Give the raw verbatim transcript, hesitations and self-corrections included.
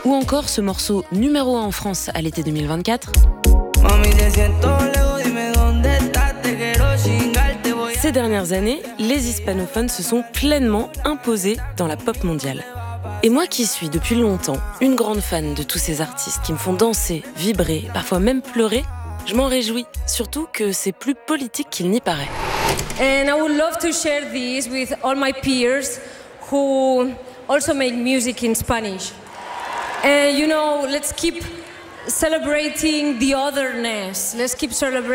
Ou encore ce morceau numéro un en France à l'été deux mille vingt-quatre. Ces dernières années, les hispanophones se sont pleinement imposés dans la pop mondiale. Et moi qui suis depuis longtemps une grande fan de tous ces artistes qui me font danser, vibrer, parfois même pleurer, je m'en réjouis, surtout que c'est plus politique qu'il n'y paraît. And I would love to share this with all my peers who also make music in Spanish. And you know, let's keep celebrating the otherness. Let's keep celebrating